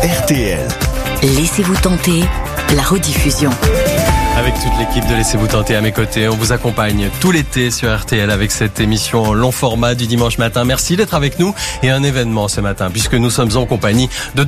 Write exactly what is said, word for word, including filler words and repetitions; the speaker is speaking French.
R T L. Laissez-vous tenter, la rediffusion. Avec toute l'équipe de Laissez-vous tenter à mes côtés, on vous accompagne tout l'été sur R T L avec cette émission en long format du dimanche matin. Merci d'être avec nous et un événement ce matin puisque nous sommes en compagnie de